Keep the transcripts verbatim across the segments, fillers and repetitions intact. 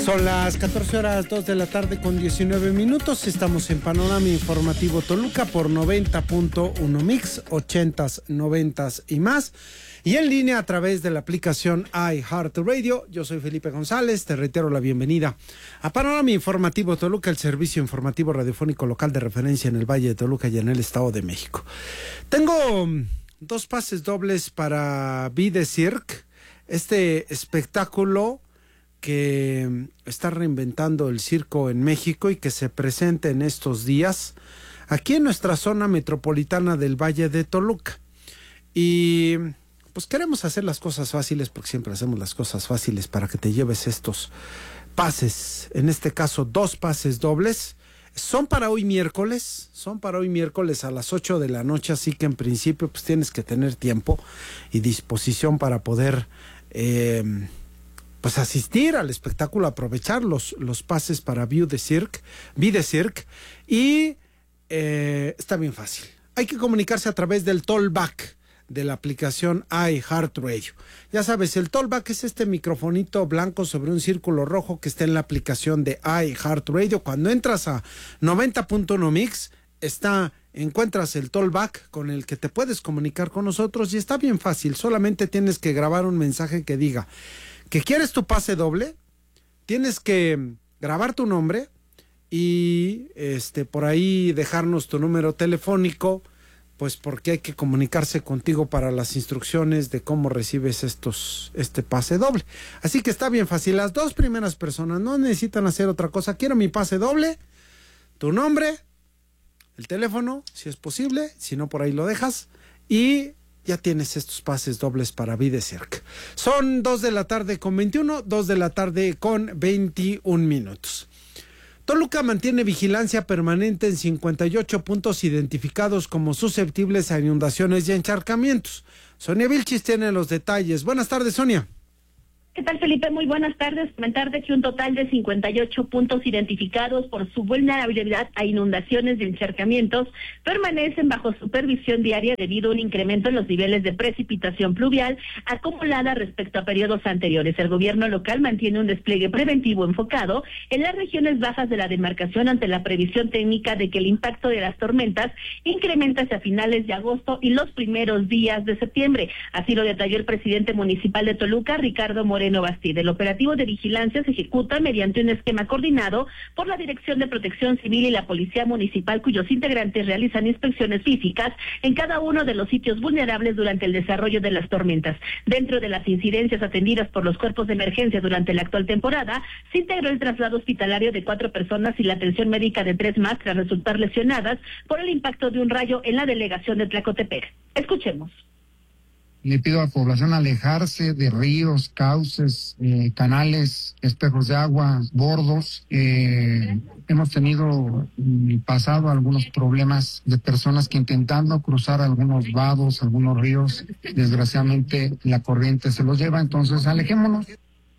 Son las catorce horas, dos de la tarde con diecinueve minutos. Estamos en Panorama Informativo Toluca por noventa punto uno Mix, ochentas, noventas y más. Y en línea a través de la aplicación iHeartRadio. Yo soy Felipe González, te reitero la bienvenida a Panorama Informativo Toluca, el servicio informativo radiofónico local de referencia en el Valle de Toluca y en el Estado de México. Tengo dos pases dobles para Vie de Cirque, este espectáculo que está reinventando el circo en México y que se presenta en estos días aquí en nuestra zona metropolitana del Valle de Toluca. Y pues queremos hacer las cosas fáciles, porque siempre hacemos las cosas fáciles para que te lleves estos pases, en este caso dos pases dobles. Son para hoy miércoles, son para hoy miércoles a las ocho de la noche, así que en principio pues tienes que tener tiempo y disposición para poder eh, pues asistir al espectáculo, aprovechar los, los pases para Vie de Cirque, Vie de Cirque, y eh, está bien fácil. Hay que comunicarse a través del Tollback de la aplicación iHeartRadio. Ya sabes, el Tollback es este microfonito blanco sobre un círculo rojo que está en la aplicación de iHeartRadio. Cuando entras a noventa punto uno Mix, está, encuentras el Tollback con el que te puedes comunicar con nosotros y está bien fácil. Solamente tienes que grabar un mensaje que diga que quieres tu pase doble, tienes que grabar tu nombre y este por ahí dejarnos tu número telefónico, pues porque hay que comunicarse contigo para las instrucciones de cómo recibes estos este pase doble. Así que está bien fácil. Las dos primeras personas no necesitan hacer otra cosa. Quiero mi pase doble, tu nombre, el teléfono, si es posible, si no por ahí lo dejas, y ya tienes estos pases dobles para Vie de Cirque. Son dos de la tarde con veintiuno, dos de la tarde con veintiún minutos. Toluca mantiene vigilancia permanente en cincuenta y ocho puntos identificados como susceptibles a inundaciones y encharcamientos. Sonia Vilchis tiene los detalles. Buenas tardes, Sonia. ¿Qué tal, Felipe? Muy buenas tardes. Comentarte que un total de cincuenta y ocho puntos identificados por su vulnerabilidad a inundaciones y encharcamientos permanecen bajo supervisión diaria debido a un incremento en los niveles de precipitación pluvial acumulada respecto a periodos anteriores. El gobierno local mantiene un despliegue preventivo enfocado en las regiones bajas de la demarcación ante la previsión técnica de que el impacto de las tormentas incrementa hacia finales de agosto y los primeros días de septiembre. Así lo detalló el presidente municipal de Toluca, Ricardo Moreno Bastida. El operativo de vigilancia se ejecuta mediante un esquema coordinado por la Dirección de Protección Civil y la Policía Municipal, cuyos integrantes realizan inspecciones físicas en cada uno de los sitios vulnerables durante el desarrollo de las tormentas. Dentro de las incidencias atendidas por los cuerpos de emergencia durante la actual temporada, se integró el traslado hospitalario de cuatro personas y la atención médica de tres más tras resultar lesionadas por el impacto de un rayo en la delegación de Tlacotepec. Escuchemos. Le pido a la población alejarse de ríos, cauces, eh, canales, espejos de agua, bordos. Eh, hemos tenido en el pasado algunos problemas de personas que intentando cruzar algunos vados, algunos ríos, desgraciadamente la corriente se los lleva, entonces alejémonos.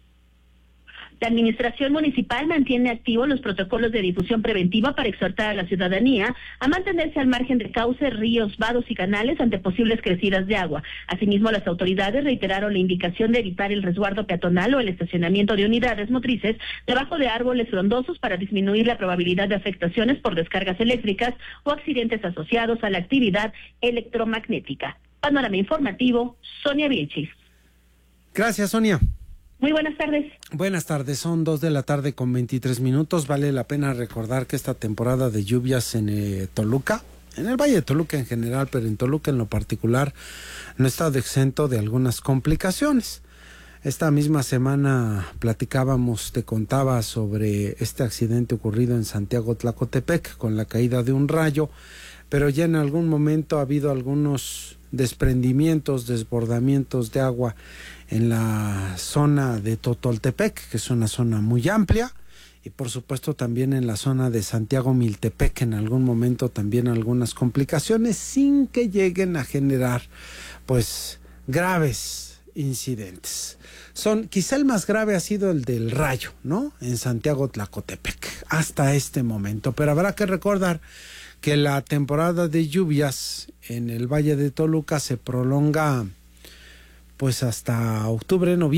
La administración municipal mantiene activos los protocolos de difusión preventiva para exhortar a la ciudadanía a mantenerse al margen de cauces, ríos, vados y canales ante posibles crecidas de agua. Asimismo, las autoridades reiteraron la indicación de evitar el resguardo peatonal o el estacionamiento de unidades motrices debajo de árboles frondosos para disminuir la probabilidad de afectaciones por descargas eléctricas o accidentes asociados a la actividad electromagnética. Panorama informativo, Sonia Vilchis. Gracias, Sonia. Muy buenas tardes. Buenas tardes, son dos de la tarde con veintitrés minutos. Vale la pena recordar que esta temporada de lluvias en eh, Toluca, en el Valle de Toluca en general, pero en Toluca en lo particular, no está exento de algunas complicaciones. Esta misma semana platicábamos, te contaba sobre este accidente ocurrido en Santiago Tlacotepec con la caída de un rayo, pero ya en algún momento ha habido algunos desprendimientos, desbordamientos de agua en la zona de Totoltepec, que es una zona muy amplia, y por supuesto también en la zona de Santiago Miltepec, en algún momento también algunas complicaciones, sin que lleguen a generar pues graves incidentes. Son, quizá el más grave ha sido el del rayo, ¿no? En Santiago Tlacotepec, hasta este momento, pero habrá que recordar que la temporada de lluvias en el Valle de Toluca se prolonga pues hasta octubre, noviembre.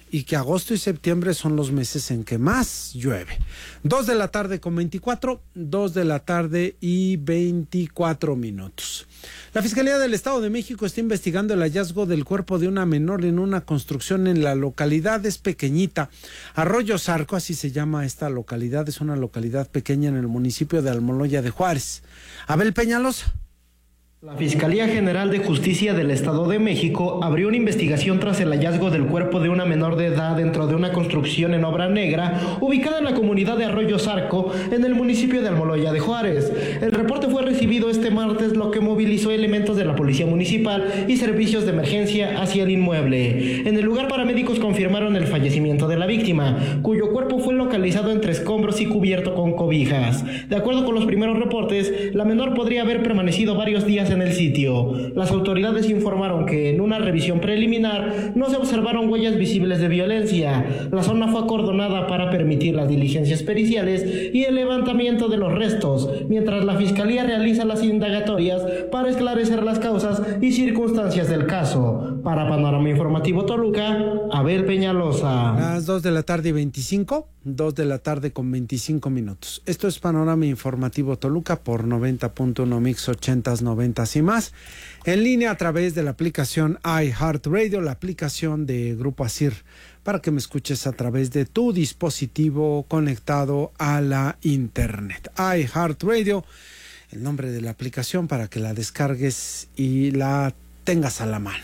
y que agosto y septiembre son los meses en que más llueve. Dos de la tarde con veinticuatro, dos de la tarde y veinticuatro minutos. La Fiscalía del Estado de México está investigando el hallazgo del cuerpo de una menor en una construcción en la localidad, es pequeñita, Arroyo Zarco, así se llama esta localidad, es una localidad pequeña en el municipio de Almoloya de Juárez. Abel Peñalosa. La Fiscalía General de Justicia del Estado de México abrió una investigación tras el hallazgo del cuerpo de una menor de edad dentro de una construcción en obra negra ubicada en la comunidad de Arroyo Zarco, en el municipio de Almoloya de Juárez. El reporte fue recibido este martes, lo que movilizó elementos de la Policía Municipal y servicios de emergencia hacia el inmueble. En el lugar, paramédicos confirmaron el fallecimiento de la víctima, cuyo cuerpo fue localizado entre escombros y cubierto con cobijas. De acuerdo con los primeros reportes, la menor podría haber permanecido varios días en en el sitio. Las autoridades informaron que en una revisión preliminar no se observaron huellas visibles de violencia. La zona fue acordonada para permitir las diligencias periciales y el levantamiento de los restos, mientras la Fiscalía realiza las indagatorias para esclarecer las causas y circunstancias del caso. Para Panorama Informativo Toluca, Abel Peñalosa. Las dos de la tarde y veinticinco, dos de la tarde con veinticinco minutos. Esto es Panorama Informativo Toluca por noventa punto uno Mix ochentas, noventas y más. En línea a través de la aplicación iHeartRadio, la aplicación de Grupo Asir, para que me escuches a través de tu dispositivo conectado a la internet. iHeartRadio, el nombre de la aplicación para que la descargues y la tengas a la mano.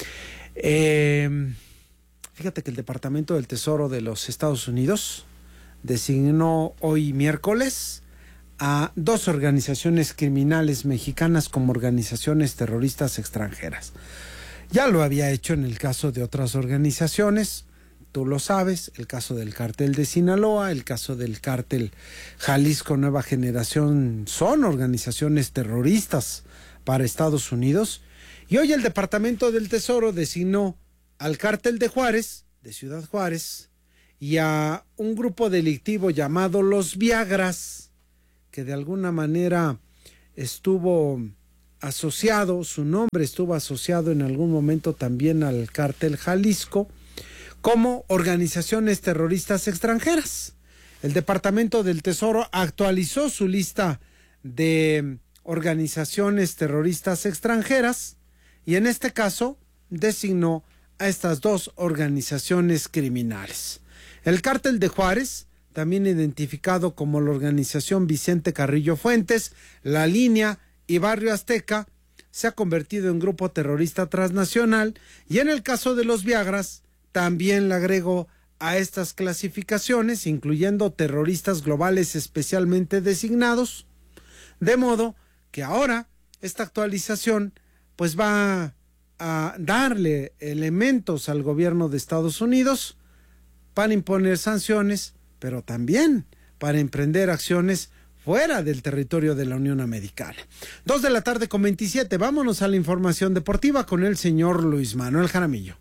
Eh, fíjate que el Departamento del Tesoro de los Estados Unidos designó hoy miércoles a dos organizaciones criminales mexicanas como organizaciones terroristas extranjeras. Ya lo había hecho en el caso de otras organizaciones, tú lo sabes, el caso del Cártel de Sinaloa, el caso del Cártel Jalisco Nueva Generación, son organizaciones terroristas para Estados Unidos. Y hoy el Departamento del Tesoro designó al Cártel de Juárez, de Ciudad Juárez, y a un grupo delictivo llamado Los Viagras, que de alguna manera estuvo asociado, su nombre estuvo asociado en algún momento también al Cártel Jalisco, como organizaciones terroristas extranjeras. El Departamento del Tesoro actualizó su lista de organizaciones terroristas extranjeras y en este caso designó a estas dos organizaciones criminales. El Cártel de Juárez, también identificado como la organización Vicente Carrillo Fuentes, La Línea y Barrio Azteca, se ha convertido en grupo terrorista transnacional, y en el caso de los Viagras también le agregó a estas clasificaciones, incluyendo terroristas globales especialmente designados, de modo que ahora esta actualización pues va a darle elementos al gobierno de Estados Unidos para imponer sanciones, pero también para emprender acciones fuera del territorio de la Unión Americana. Dos de la tarde con veintisiete, vámonos a la información deportiva con el señor Luis Manuel Jaramillo.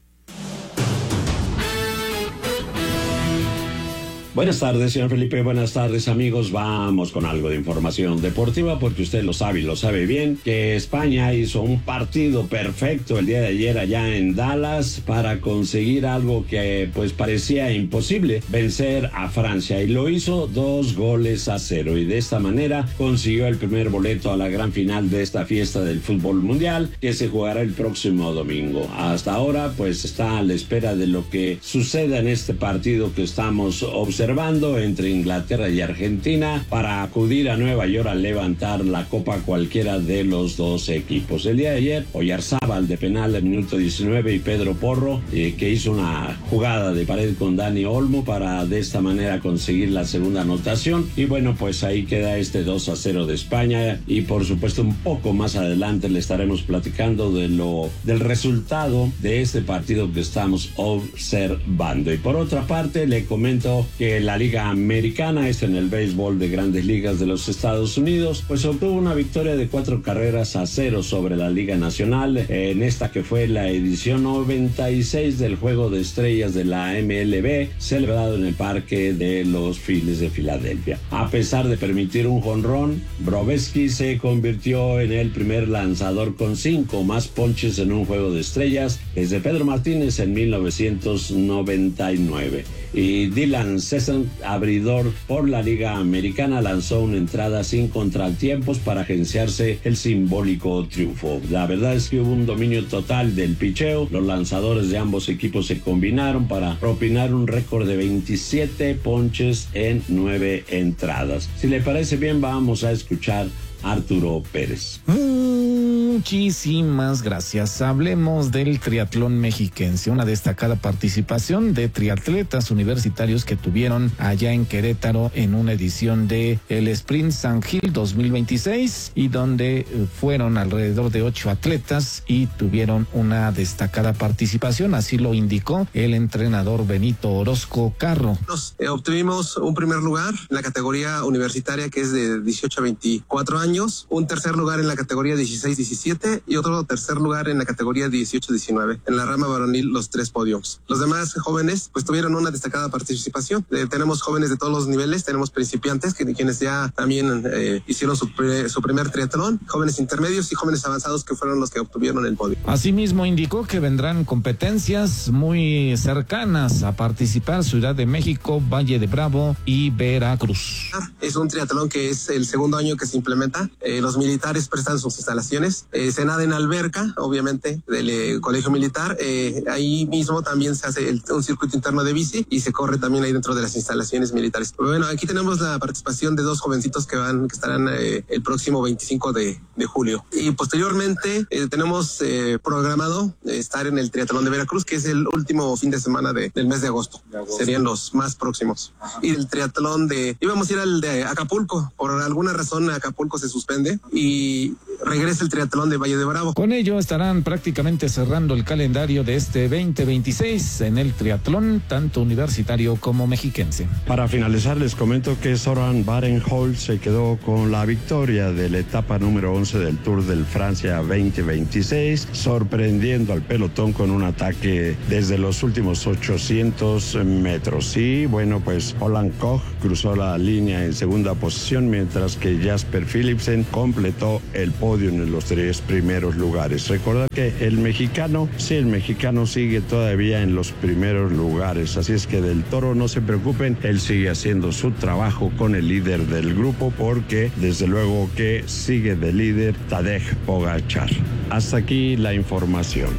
Buenas tardes, señor Felipe, buenas tardes, amigos. Vamos con algo de información deportiva, porque usted lo sabe y lo sabe bien, que España hizo un partido perfecto el día de ayer allá en Dallas para conseguir algo que pues parecía imposible, vencer a Francia, y lo hizo dos goles a cero, y de esta manera consiguió el primer boleto a la gran final de esta fiesta del fútbol mundial, que se jugará el próximo domingo. Hasta ahora pues está a la espera de lo que suceda en este partido que estamos observando entre Inglaterra y Argentina, para acudir a Nueva York a levantar la copa cualquiera de los dos equipos. El día de ayer, Oyarzábal de penal al minuto diecinueve y Pedro Porro, eh, que hizo una jugada de pared con Dani Olmo para de esta manera conseguir la segunda anotación, y bueno, pues ahí queda este dos a cero de España, y por supuesto un poco más adelante le estaremos platicando de lo del resultado de este partido que estamos observando. Y por otra parte le comento que de la Liga Americana, es en el béisbol de Grandes Ligas de los Estados Unidos, pues obtuvo una victoria de cuatro carreras a cero sobre la Liga Nacional en esta que fue la edición noventa y seis del Juego de Estrellas de la M L B, celebrado en el Parque de los Phillies de Filadelfia. A pesar de permitir un jonrón, Brobesky se convirtió en el primer lanzador con cinco más ponches en un Juego de Estrellas desde Pedro Martínez en mil novecientos noventa y nueve. Y Dylan Ceason, abridor por la Liga Americana, lanzó una entrada sin contratiempos para agenciarse el simbólico triunfo. La verdad es que hubo un dominio total del picheo. Los lanzadores de ambos equipos se combinaron para propinar un récord de veintisiete ponches en nueve entradas. Si le parece bien, vamos a escuchar a Arturo Pérez. Muchísimas gracias. Hablemos del triatlón mexiquense, una destacada participación de triatletas universitarios que tuvieron allá en Querétaro en una edición de el Sprint San Gil dos mil veintiséis y donde fueron alrededor de ocho atletas y tuvieron una destacada participación, así lo indicó el entrenador Benito Orozco Carro. Nos eh, obtuvimos un primer lugar en la categoría universitaria, que es de dieciocho a veinticuatro años, un tercer lugar en la categoría dieciséis diecisiete y otro tercer lugar en la categoría dieciocho diecinueve. En la rama varonil, los tres podios. Los demás jóvenes pues tuvieron una destacada participación. Eh, tenemos jóvenes de todos los niveles, tenemos principiantes que, quienes ya también eh, hicieron su, pre, su primer triatlón, jóvenes intermedios y jóvenes avanzados que fueron los que obtuvieron el podio. Asimismo indicó que vendrán competencias muy cercanas a participar: Ciudad de México, Valle de Bravo y Veracruz. Es un triatlón que es el segundo año que se implementa. Eh, los militares prestan sus instalaciones. Eh, se nada en alberca, obviamente, del eh, colegio militar. Eh, ahí mismo también se hace el, un circuito interno de bici y se corre también ahí dentro de las instalaciones militares. Pero bueno, aquí tenemos la participación de dos jovencitos que van, que estarán eh, el próximo veinticinco de julio. Y posteriormente eh, tenemos eh, programado eh, estar en el triatlón de Veracruz, que es el último fin de semana de, del mes de agosto. de agosto. Serían los más próximos. Ajá. Y el triatlón de, íbamos a ir al de Acapulco, por alguna razón Acapulco se suspende y regresa el triatlón de Valle de Bravo. Con ello estarán prácticamente cerrando el calendario de este veinte veintiséis en el triatlón, tanto universitario como mexiquense. Para finalizar, les comento que Soran Barenholtz se quedó con la victoria de la etapa número once del Tour del Francia veinte veintiséis, sorprendiendo al pelotón con un ataque desde los últimos ochocientos metros. Y bueno, pues Holland Koch cruzó la línea en segunda posición, mientras que Jasper Philipsen completó el podio en los tres primeros lugares. Recordad que el mexicano, sí, el mexicano sigue todavía en los primeros lugares, así es que del Toro no se preocupen, él sigue haciendo su trabajo con el líder del grupo, porque desde luego que sigue de líder Tadej Pogačar. Hasta aquí la información.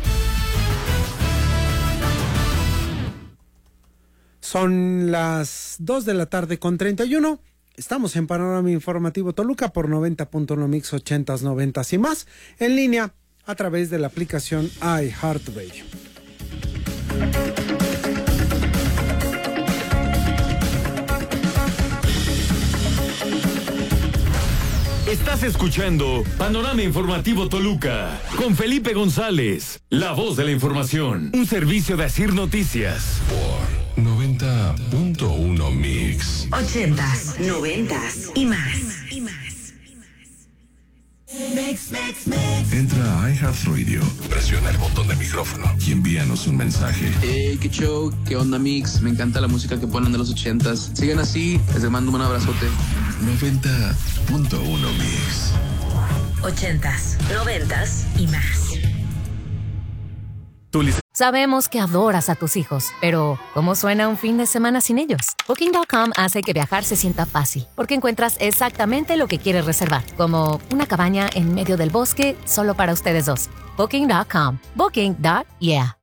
Son las dos de la tarde con treinta y uno. Estamos en Panorama Informativo Toluca por noventa punto uno Mix ochentas, noventas y más, en línea a través de la aplicación iHeartRadio. Estás escuchando Panorama Informativo Toluca con Felipe González, la voz de la información, un servicio de Asir Noticias. Por noventa punto uno Mix. Ochentas, noventas y más. Y más. Mix, mix, mix. Entra a iHeartRadio, presiona el botón de micrófono y envíanos un mensaje. Hey, qué show, qué onda Mix, me encanta la música que ponen de los ochentas. Sigan así, les mando un abrazote. noventa punto uno Mix. Ochentas, noventas y más. Sabemos que adoras a tus hijos, pero ¿cómo suena un fin de semana sin ellos? Booking punto com hace que viajar se sienta fácil, porque encuentras exactamente lo que quieres reservar, como una cabaña en medio del bosque solo para ustedes dos. Booking punto com. Booking. Yeah.